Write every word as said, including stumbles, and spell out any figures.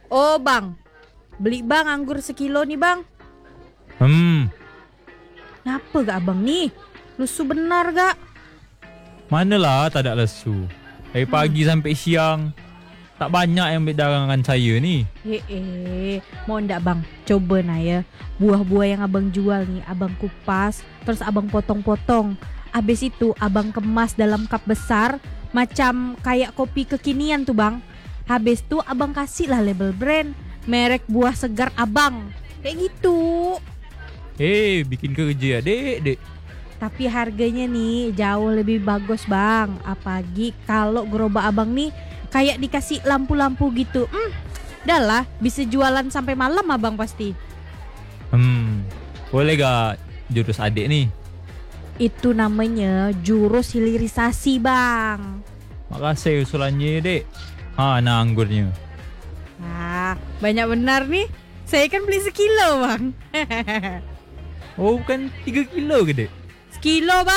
Oh bang, beli bang anggur sekilo nih bang. Hmm, Ngapa gak abang nih? Lusu benar gak? manalah tak ada lesu. Dari pagi sampai siang, tak banyak yang ambil dagangan saya ni. Eh, eh, mau ndak bang? Coba nah ya, buah-buah yang abang jual nih, abang kupas, terus abang potong-potong. Abis itu abang kemas dalam cup besar, macam kayak kopi kekinian tuh bang. Habis itu abang kasih lah label brand, merek buah segar abang. Kayak gitu. Eh, bikin kerja dek, dek. Tapi harganya nih jauh lebih bagus bang. Apalagi kalau gerobak abang nih kayak dikasih lampu-lampu gitu. Hmm, dah lah bisa jualan sampai malam abang pasti. Hmm, boleh gak jurus adik nih? Itu namanya jurus hilirisasi bang. Makasih usulannya dek. Ha, nah anggurnya. Nah banyak benar nih. Saya kan beli sekilo bang. Oh, bukan tiga kilo ke dek? Sekilo bang.